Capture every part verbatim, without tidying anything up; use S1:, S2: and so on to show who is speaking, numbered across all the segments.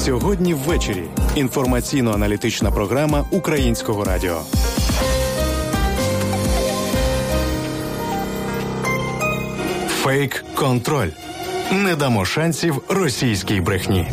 S1: Сьогодні ввечері. Інформаційно-аналітична програма Українського радіо. Фейк-контроль. Не дамо шансів російській брехні.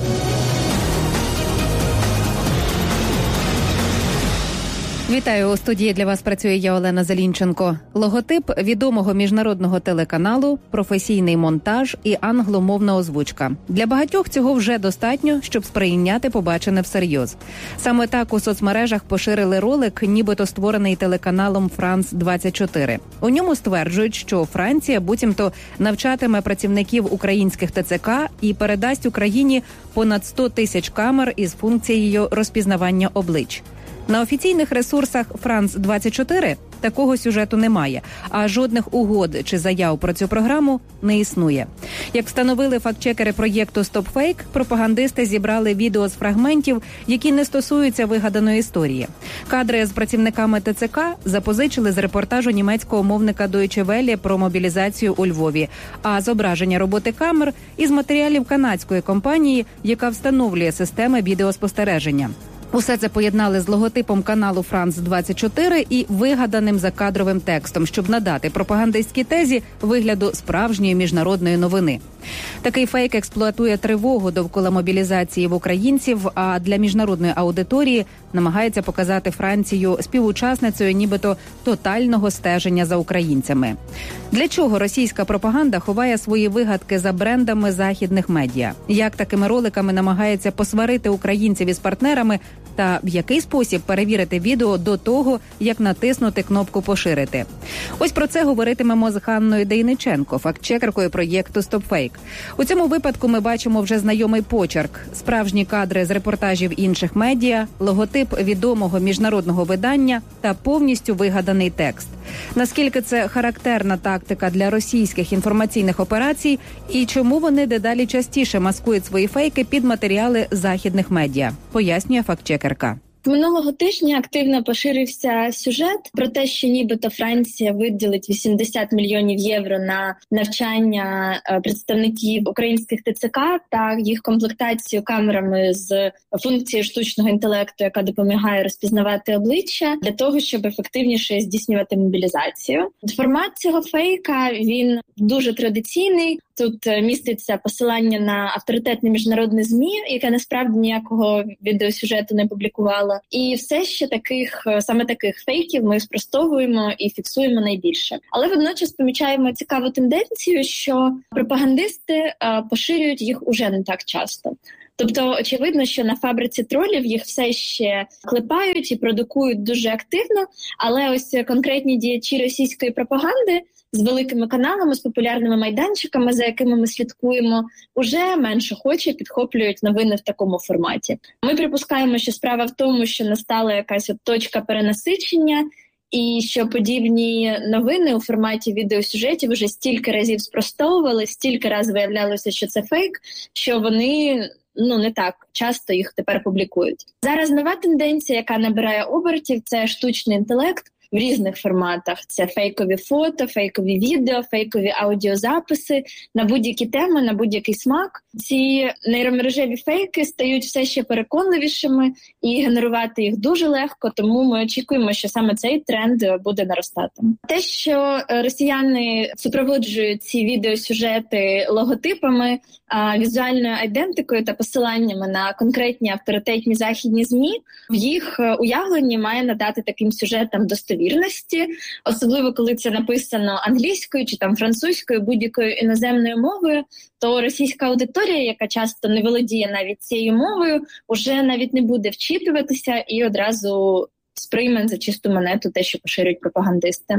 S2: Вітаю, у студії для вас працює я, Олена Залінченко. Логотип відомого міжнародного телеканалу, професійний монтаж і англомовна озвучка. Для багатьох цього вже достатньо, щоб сприйняти побачене всерйоз. Саме так у соцмережах поширили ролик, нібито створений телеканалом Франс двадцять чотири. У ньому стверджують, що Франція буцімто навчатиме працівників українських ТЦК і передасть Україні понад сто тисяч камер із функцією розпізнавання облич. На офіційних ресурсах Франс двадцять чотири такого сюжету немає, а жодних угод чи заяв про цю програму не існує. Як встановили фактчекери проєкту «StopFake», пропагандисти зібрали відео з фрагментів, які не стосуються вигаданої історії. Кадри з працівниками ТЦК запозичили з репортажу німецького мовника Deutsche Welle про мобілізацію у Львові, а зображення роботи камер – із матеріалів канадської компанії, яка встановлює системи відеоспостереження. Усе це поєднали з логотипом каналу Франс двадцять чотири і вигаданим закадровим текстом, щоб надати пропагандистській тезі вигляду справжньої міжнародної новини. Такий фейк експлуатує тривогу довкола мобілізації в українців, а для міжнародної аудиторії намагається показати Францію співучасницею нібито тотального стеження за українцями. Для чого російська пропаганда ховає свої вигадки за брендами західних медіа? Як такими роликами намагається посварити українців із партнерами? Та в який спосіб перевірити відео до того, як натиснути кнопку «Поширити». Ось про це говоритимемо з Ганною Дейниченко, фактчекеркою проєкту «StopFake». У цьому випадку ми бачимо вже знайомий почерк, справжні кадри з репортажів інших медіа, логотип відомого міжнародного видання та повністю вигаданий текст. Наскільки це характерна тактика для російських інформаційних операцій і чому вони дедалі частіше маскують свої фейки під матеріали західних медіа, пояснює фактчекерка.
S3: Минулого тижня активно поширився сюжет про те, що нібито Франція виділить вісімдесят мільйонів євро на навчання представників українських ТЦК та їх комплектацію камерами з функцією штучного інтелекту, яка допомагає розпізнавати обличчя, для того, щоб ефективніше здійснювати мобілізацію. Формат цього фейка, він дуже традиційний. Тут міститься посилання на авторитетне міжнародне ЗМІ, яке насправді ніякого відеосюжету не публікувало. І все ще таких, саме таких фейків ми спростовуємо і фіксуємо найбільше. Але водночас помічаємо цікаву тенденцію, що пропагандисти а, поширюють їх уже не так часто. Тобто, очевидно, що на фабриці тролів їх все ще клепають і продукують дуже активно, але ось конкретні діячі російської пропаганди з великими каналами, з популярними майданчиками, за якими ми слідкуємо, уже менш охоче підхоплюють новини в такому форматі. Ми припускаємо, що справа в тому, що настала якась от точка перенасичення, і що подібні новини у форматі відеосюжетів вже стільки разів спростовували, стільки разів виявлялося, що це фейк, що вони ну не так часто їх тепер публікують. Зараз нова тенденція, яка набирає обертів, це штучний інтелект в різних форматах. Це фейкові фото, фейкові відео, фейкові аудіозаписи на будь-які теми, на будь-який смак. Ці нейромережеві фейки стають все ще переконливішими і генерувати їх дуже легко, тому ми очікуємо, що саме цей тренд буде наростати. Те, що росіяни супроводжують ці відеосюжети логотипами, візуальною айдентикою та посиланнями на конкретні авторитетні західні ЗМІ, в їх уявленні має надати таким сюжетам достовірності, особливо коли це написано англійською чи там французькою, будь-якою іноземною мовою, то російська аудиторія, яка часто не володіє навіть цією мовою, уже навіть не буде вчитуватися і одразу сприйме за чисту монету те, що поширюють пропагандисти.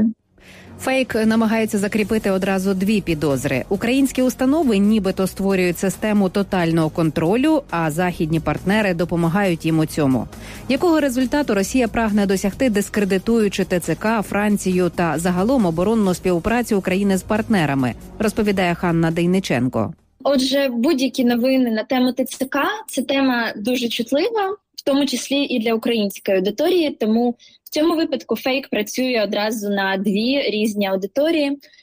S2: Фейк намагається закріпити одразу дві підозри. Українські установи нібито створюють систему тотального контролю, а західні партнери допомагають їм у цьому. Якого результату Росія прагне досягти, дискредитуючи ТЦК, Францію та загалом оборонну співпрацю України з партнерами, розповідає Ганна Дейниченко.
S3: Отже, будь-які новини на тему ТЦК – це тема дуже чутлива, в тому числі і для української аудиторії, тому в цьому випадку фейк працює одразу на дві різні аудиторії.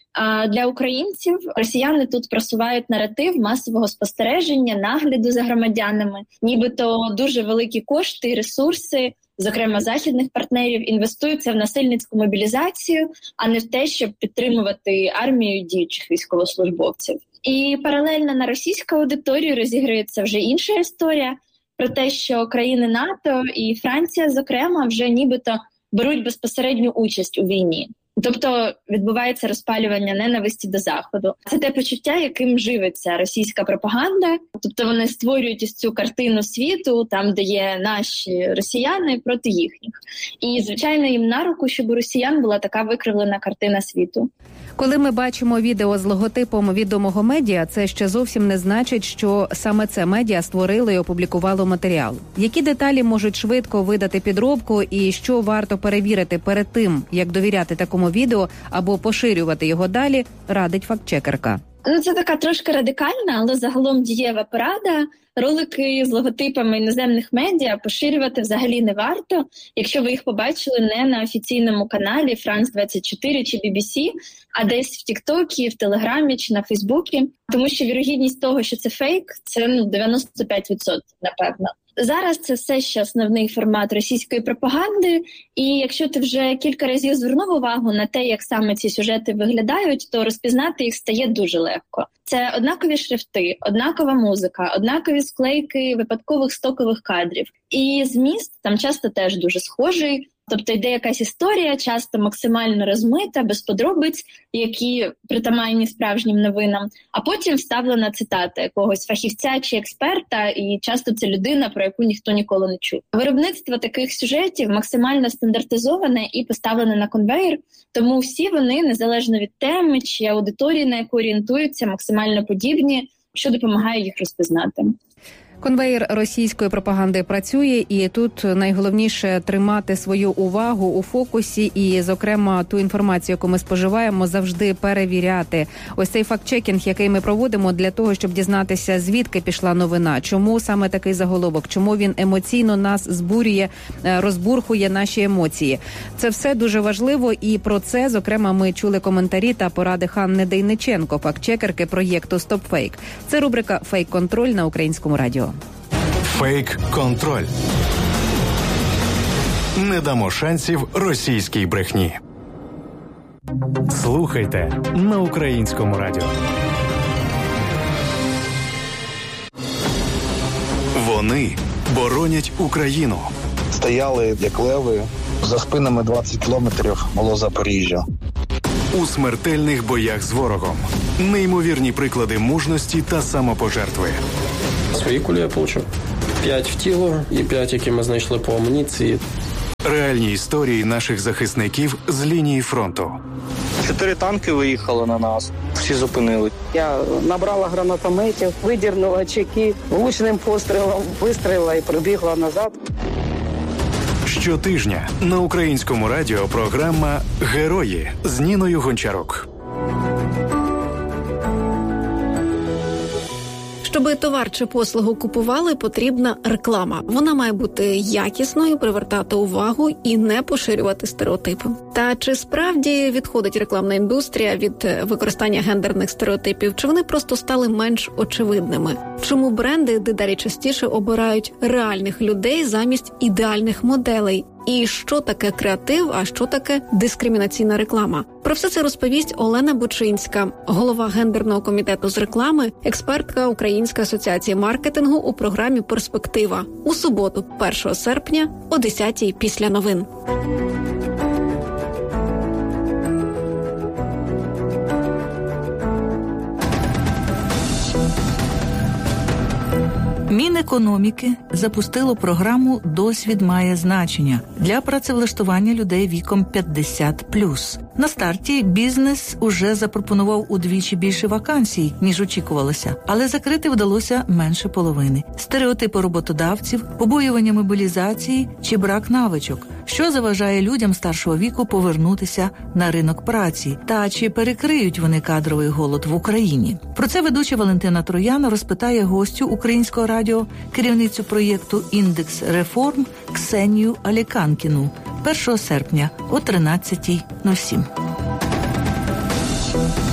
S3: А для українців росіяни тут просувають наратив масового спостереження, нагляду за громадянами, нібито дуже великі кошти і ресурси, зокрема західних партнерів, інвестуються в насильницьку мобілізацію, а не в те, щоб підтримувати армію діючих військовослужбовців. І паралельно на російську аудиторію розігрується вже інша історія про те, що країни НАТО і Франція, зокрема, вже нібито беруть безпосередню участь у війні. Тобто відбувається розпалювання ненависті до Заходу. Це те почуття, яким живиться російська пропаганда. Тобто вони створюють ось цю картину світу, там, де є наші росіяни проти їхніх. І, звичайно, їм на руку, щоб у росіян була така викривлена картина світу.
S2: Коли ми бачимо відео з логотипом відомого медіа, це ще зовсім не значить, що саме це медіа створило і опублікувало матеріал. Які деталі можуть швидко видати підробку і що варто перевірити перед тим, як довіряти такому відео або поширювати його далі, радить фактчекерка.
S3: Ну, це така трошки радикальна, але загалом дієва порада. Ролики з логотипами іноземних медіа поширювати взагалі не варто, якщо ви їх побачили не на офіційному каналі Франс двадцять чотири чи бі бі сі, а десь в Тіктокі, в Телеграмі чи на Фейсбуці. Тому що вірогідність того, що це фейк, це ну, дев'яносто п'ять відсотків, напевно. Зараз це все ще основний формат російської пропаганди, і якщо ти вже кілька разів звернув увагу на те, як саме ці сюжети виглядають, то розпізнати їх стає дуже легко. Це однакові шрифти, однакова музика, однакові склейки випадкових стокових кадрів. І зміст там часто теж дуже схожий. Тобто йде якась історія, часто максимально розмита, без подробиць, які притаманні справжнім новинам, а потім вставлена цитата якогось фахівця чи експерта, і часто це людина, про яку ніхто ніколи не чув. Виробництво таких сюжетів максимально стандартизоване і поставлене на конвейер, тому всі вони, незалежно від теми чи аудиторії, на яку орієнтуються, максимально подібні, що допомагає їх розпізнати.
S2: Конвеєр російської пропаганди працює, і тут найголовніше тримати свою увагу у фокусі і, зокрема, ту інформацію, яку ми споживаємо, завжди перевіряти. Ось цей фактчекінг, який ми проводимо для того, щоб дізнатися, звідки пішла новина, чому саме такий заголовок, чому він емоційно нас збурює, розбурхує наші емоції. Це все дуже важливо, і про це, зокрема, ми чули коментарі та поради Ханни Дейниченко, фактчекерки проєкту StopFake. Це рубрика «Фейк-контроль» на Українському радіо.
S1: Фейк-контроль. Не дамо шансів російській брехні. Слухайте на Українському радіо. Вони боронять Україну.
S4: Стояли як леви. За спинами двадцять кілометрів було Запоріжжя.
S1: У смертельних боях з ворогом. Неймовірні приклади мужності та самопожертви.
S5: Свої кулі я получив. П'ять в тіло і п'ять, які ми знайшли по амуніції.
S1: Реальні історії наших захисників з лінії фронту.
S4: Чотири танки виїхали на нас. Всі зупинили.
S6: Я набрала гранатометів, видірнула чеки, влучним пострілом вистрілила і прибігла назад.
S1: Щотижня на Українському радіо програма «Герої» з Ніною Гончарук.
S7: Щоби товар чи послугу купували, потрібна реклама. Вона має бути якісною, привертати увагу і не поширювати стереотипи. Та чи справді відходить рекламна індустрія від використання гендерних стереотипів, чи вони просто стали менш очевидними? Чому бренди дедалі частіше обирають реальних людей замість ідеальних моделей? І що таке креатив, а що таке дискримінаційна реклама? Про все це розповість Олена Бучинська, голова гендерного комітету з реклами, експертка Української асоціації маркетингу у програмі «Перспектива» у суботу, першого серпня о десятій після новин.
S8: Мінекономіки запустило програму «Досвід має значення» для працевлаштування людей віком п'ятдесят плюс. На старті бізнес уже запропонував удвічі більше вакансій, ніж очікувалося, але закрити вдалося менше половини. Стереотипи роботодавців, побоювання мобілізації чи брак навичок, що заважає людям старшого віку повернутися на ринок праці, та чи перекриють вони кадровий голод в Україні. Про це ведуча Валентина Троян розпитає гостю Українського радіо, керівницю проєкту «Індекс реформ» Ксенію Аліканкіну першого серпня о тринадцятій нуль сім.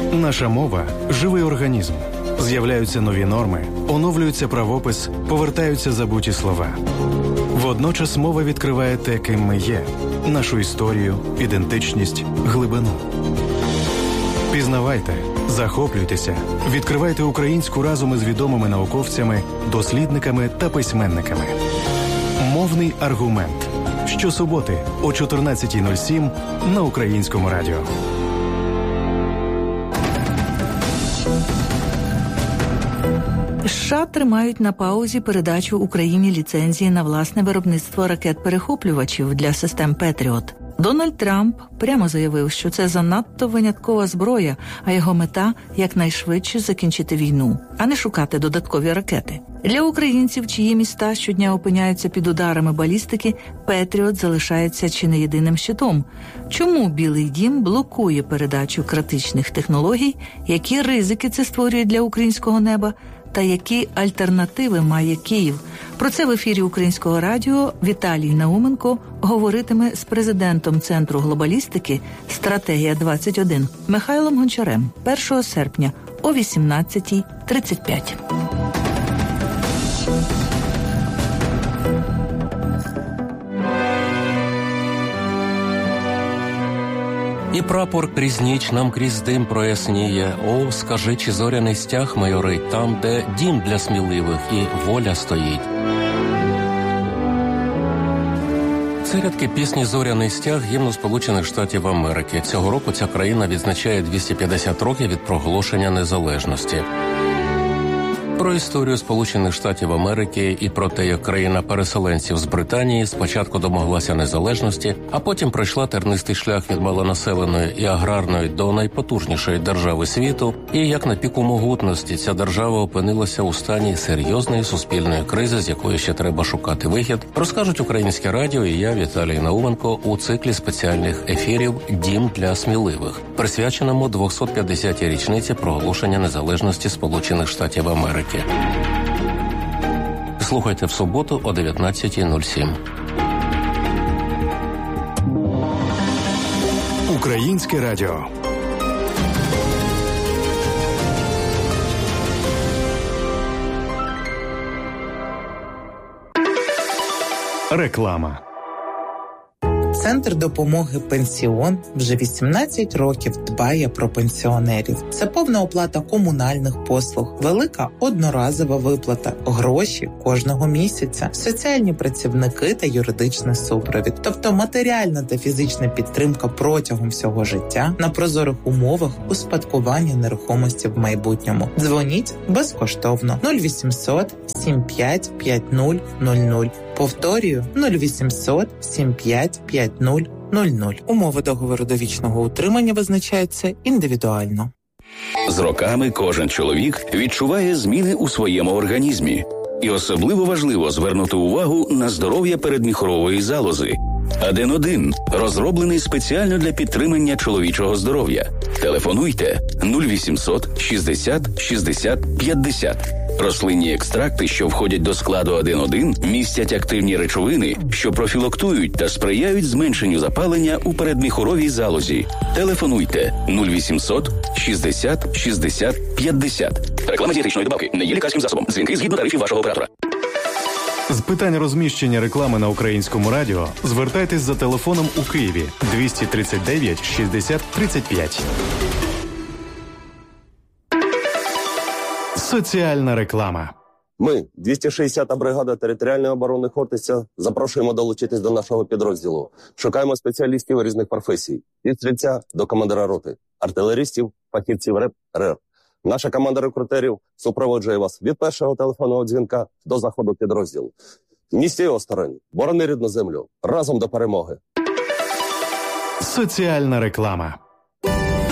S1: Наша мова – живий організм. З'являються нові норми, оновлюється правопис, повертаються забуті слова. Водночас мова відкриває те, ким ми є – нашу історію, ідентичність, глибину. Пізнавайте, захоплюйтеся, відкривайте українську разом із відомими науковцями, дослідниками та письменниками. Мовний аргумент. Щосуботи о чотирнадцятій нуль сім на Українському радіо.
S8: США тримають на паузі передачу Україні ліцензії на власне виробництво ракет-перехоплювачів для систем «Петріот». Дональд Трамп прямо заявив, що це занадто виняткова зброя, а його мета – якнайшвидше закінчити війну, а не шукати додаткові ракети. Для українців, чиї міста щодня опиняються під ударами балістики, «Петріот» залишається чи не єдиним щитом. Чому Білий дім блокує передачу критичних технологій, які ризики це створює для українського неба, та які альтернативи має Київ? Про це в ефірі Українського радіо Віталій Науменко говоритиме з президентом Центру глобалістики «Стратегія двадцять один» Михайлом Гончарем першого серпня о вісімнадцятій тридцять п'ять.
S9: І прапор крізь ніч нам крізь дим проясніє. О, скажи, чи зоряний стяг майорить там, де дім для сміливих і воля стоїть. Це рядки пісні «Зоряний стяг» гімну Сполучених Штатів Америки. Цього року ця країна відзначає двісті п'ятдесят років від проголошення незалежності. Про історію Сполучених Штатів Америки і про те, як країна переселенців з Британії спочатку домоглася незалежності, а потім пройшла тернистий шлях від малонаселеної і аграрної до найпотужнішої держави світу, і як на піку могутності ця держава опинилася у стані серйозної суспільної кризи, з якої ще треба шукати вихід, розкажуть Українське радіо і я, Віталій Науменко, у циклі спеціальних ефірів «Дім для сміливих», присвяченому двохсот п'ятдесятій річниці проголошення незалежності Сполучених Штатів Америки. Слухайте в суботу о дев'ятнадцятій нуль сім.
S1: Українське радіо. Реклама.
S10: Центр допомоги «Пенсіон» вже вісімнадцять років дбає про пенсіонерів. Це повна оплата комунальних послуг, велика одноразова виплата, гроші кожного місяця, соціальні працівники та юридичний супровід. Тобто матеріальна та фізична підтримка протягом всього життя на прозорих умовах успадкування нерухомості в майбутньому. Дзвоніть безкоштовно нуль вісімсот сім п'ять п'ять нуль нуль нуль. Повторюю, нуль вісімсот сім п'ять п'ять нуль нуль нуль. Умови договору довічного утримання визначаються індивідуально.
S11: З роками кожен чоловік відчуває зміни у своєму організмі. І особливо важливо звернути увагу на здоров'я передміхорової залози. Аден один розроблений спеціально для підтримання чоловічого здоров'я. Телефонуйте нуль вісімсот шістдесят шістдесят п'ятдесят. Рослинні екстракти, що входять до складу Аден один, містять активні речовини, що профілактують та сприяють зменшенню запалення у передміхоровій залозі. Телефонуйте нуль вісімсот шістдесят шістдесят п'ятдесят. Реклама дієтичної добавки не є лікарським засобом. Дзвінки згідно тарифів вашого оператора.
S1: З питань розміщення реклами на Українському радіо звертайтесь за телефоном у Києві двісті тридцять дев'ять шістдесят тридцять п'ять. Соціальна реклама.
S12: Ми, двісті шістдесята бригада територіальної оборони Хортиця, запрошуємо долучитись до нашого підрозділу. Шукаємо спеціалістів різних професій. Від стрільця до командира роти, артилеристів, фахівців РЕП, РЕР. Наша команда рекрутерів супроводжує вас від першого телефонного дзвінка до заходу підрозділу. Не стій осторонь, борони рідну землю. Разом до перемоги.
S1: Соціальна реклама.